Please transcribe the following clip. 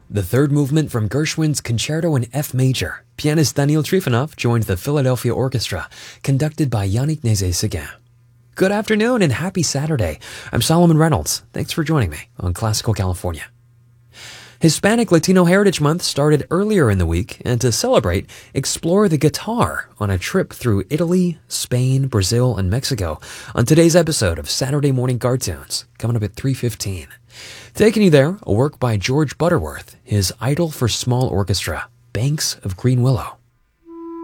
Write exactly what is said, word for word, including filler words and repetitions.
The third movement from Gershwin's Concerto in F major. Pianist Daniil Trifonov joined the Philadelphia Orchestra, conducted by Yannick Nézet-Séguin. Good afternoon and happy Saturday. I'm Solomon Reynolds. Thanks for joining me on Classical California. Hispanic Latino Heritage Month started earlier in the week, and to celebrate, explore the guitar on a trip through Italy, Spain, Brazil, and Mexico on today's episode of Saturday Morning Cartoons, coming up at three fifteen. Taking you there, a work by George Butterworth, his Idol for Small Orchestra, Banks of Green Willow.